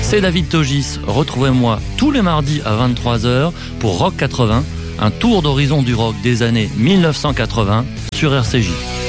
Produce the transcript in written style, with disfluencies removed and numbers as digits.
c'est David Togis. Retrouvez-moi tous les mardis à 23h pour Rock 80, un tour d'horizon du rock des années 1980 sur RCJ.